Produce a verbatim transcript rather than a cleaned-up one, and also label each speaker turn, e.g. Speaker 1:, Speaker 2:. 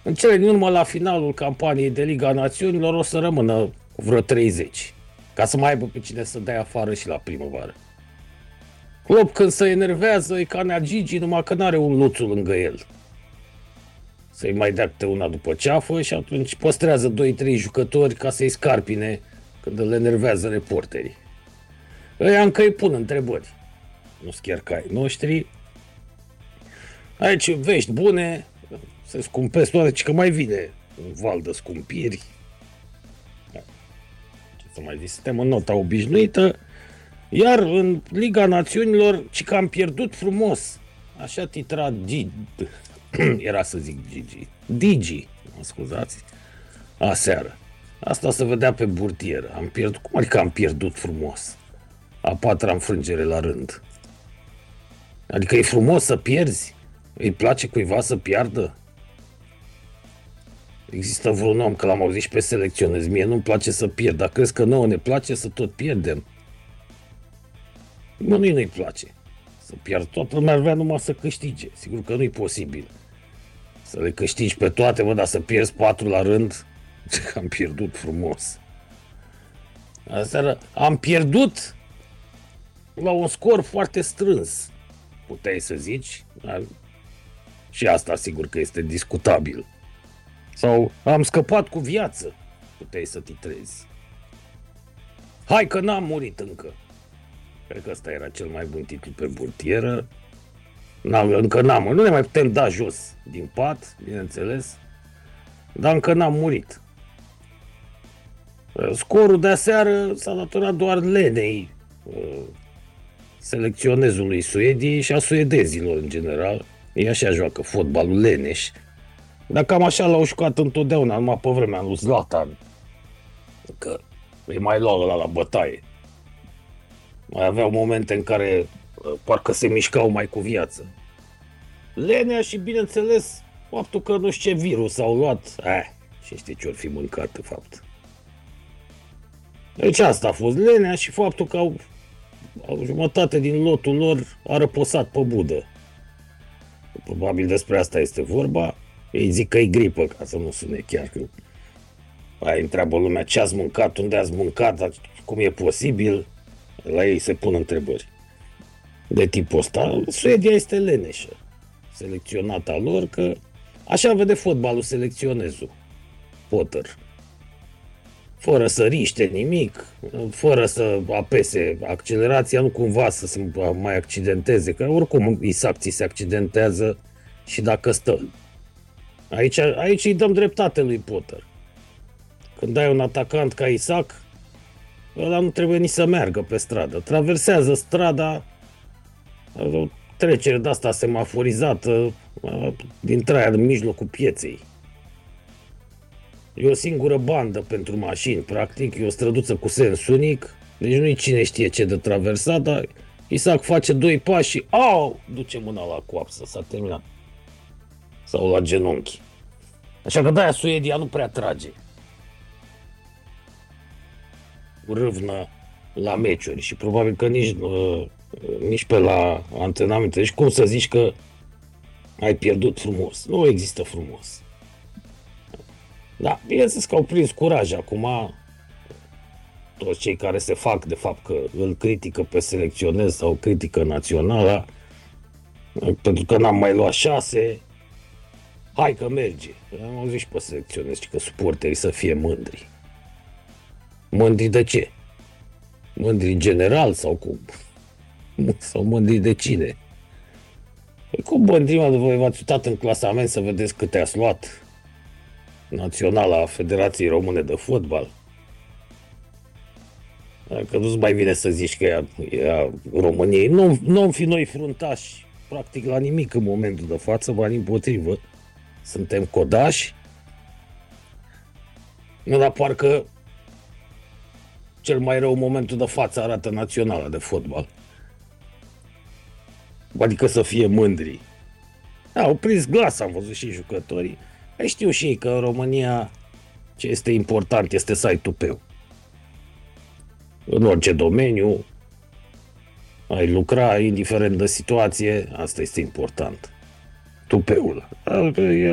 Speaker 1: În cele din urmă, la finalul campaniei de Liga Națiunilor, o să rămână vreo treizeci, ca să mai aibă pe cine să dea afară și la primăvară. Klopp, când se enervează, e ca Nea Gigi, numai că n-are un luțul lângă el. Să-i mai dea câte una după ceafă și atunci păstrează doi trei jucători ca să-i scarpine când îl enervează reporterii. Ăia încă îi pun întrebări. Nu-s chiar ca ai noștri. Aici vești bune, se scumpesc toate, ci că mai vine un val de scumpiri. Ce să mai zic, suntem în nota obișnuită. Iar în Liga Națiunilor, ci că am pierdut frumos. Așa titra Gigi. Era să zic Gigi. Digi, mă scuzați. Aseară. Asta se vedea pe burtieră. Am pierdut. Cum adică am pierdut frumos? A patra înfrângere la rând. Adică e frumos să pierzi? Îi place cuiva să piardă? Există vreun om, că l-am auzit și pe selecționez. Mie nu-mi place să pierd, dar crezi că nouă ne place să tot pierdem? Mă, nu-i nu-i place să pierd. Toată lumea ar vrea numai să câștige. Sigur că nu-i posibil să le câștigi pe toate, mă, dar să pierzi patru la rând, am pierdut frumos. Aseară am pierdut la un scor foarte strâns, puteai să zici, dar și asta sigur că este discutabil. Sau am scăpat cu viață, puteai să titrezi. Hai că n-am murit încă. Cred că ăsta era cel mai bun titlu pe burtieră. N-am, încă n-am, nu ne mai putem da jos din pat, bineînțeles, dar încă n-am murit. Scorul de aseară s-a datorat doar lenei selecționezului Suediei și a suedezilor în general. Ei așa joacă fotbalul leneș. Dar cam așa l-au jucat întotdeauna, numai pe vremea lui Zlatan. Că îi mai luau ăla la bătaie. Mai aveau momente în care parcă se mișcau mai cu viață. Lenea și, bineînțeles, faptul că nu știu ce virus au luat. Eh, și știi ce-or fi mâncat, de fapt. Deci asta a fost lenea și faptul că au, au jumătate din lotul lor a răposat pe budă. Probabil despre asta este vorba. Ei zic că e gripă, ca să nu sune chiar că... Aia întreabă lumea ce ați mâncat, unde ați mâncat, dar cum e posibil. La ei se pun întrebări de tipul ăsta. Suedia este leneșă, selecționata lor, că așa vede fotbalul selecționezul Potter. Fără să riște nimic, fără să apese accelerația, nu cumva să se mai accidenteze, că oricum Isaac ți se accidentează și dacă stă. Aici, aici îi dăm dreptate lui Potter. Când ai un atacant ca Isaac, ăla nu trebuie nici să meargă pe stradă. Traversează strada, o trecere de asta semaforizată, dintre aia în mijlocul pieței. E o singură bandă pentru mașini, practic, e o străduță cu sens unic, deci nu-i cine știe ce de traversat, dar Isaac face doi pași și au, duce mâna la coapsă, s-a terminat. Sau la genunchi. Așa că de-aia Suedia nu prea trage râvnă la meciuri și probabil că nici, uh, nici pe la antrenamente. Deci cum să zici că ai pierdut frumos? Nu există frumos. Da, bineînțeles că au prins curaj acum toți cei care se fac de fapt că îl critică pe selecționez sau critică naționala pentru că n-am mai luat șase. Hai că merge. Am auzit și pe selecționez că suporterii să fie mândri. Mândri de ce? Mândri în general sau cum? Sau mândri de cine? E cum mândrimea de voi v-ați uitat în clasament să vedeți câte ați luat Naționala Federației Române de Fotbal? Că nu-ți mai vine să zici că e, e României. Nu, nu am fi noi fruntași practic la nimic în momentul de față, ba împotrivă. Suntem codași. Nu, dar parcă cel mai rău momentul de față arată Naționala de Fotbal. Adică să fie mândri. Da, au prins glas, am văzut și jucătorii. Ei știu și ei că în România ce este important este să ai tupeu. În orice domeniu ai lucra, indiferent de situație, asta este important. Tupeul.